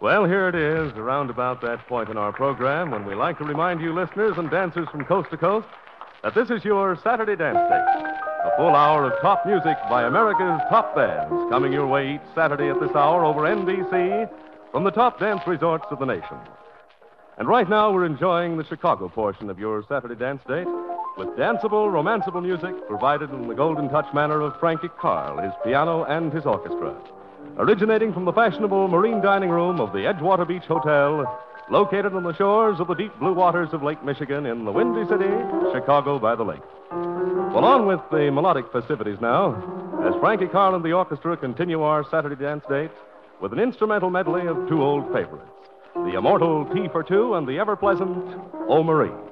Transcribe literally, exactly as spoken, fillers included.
Well, here it is, around about that point in our program when we like to remind you listeners and dancers from coast to coast that this is your Saturday Dance Date. A full hour of top music by America's top bands coming your way each Saturday at this hour over N B C from the top dance resorts of the nation. And right now we're enjoying the Chicago portion of your Saturday Dance Date with danceable, romanceable music provided in the golden touch manner of Frankie Carl, his piano and his orchestra. Originating from the fashionable marine dining room of the Edgewater Beach Hotel, located on the shores of the deep blue waters of Lake Michigan in the Windy City, Chicago by the Lake. Well, on with the melodic festivities now, as Frankie Carl and the orchestra continue our Saturday Dance Date with an instrumental medley of two old favorites, the immortal Tea for Two and the ever-pleasant O Marie.